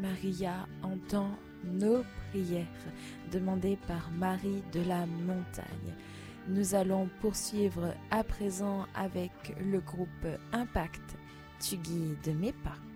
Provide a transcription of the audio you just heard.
Maria entend nos prières demandées par Marie de la Montagne. Nous allons poursuivre à présent avec le groupe Impact. Tu guides mes pas.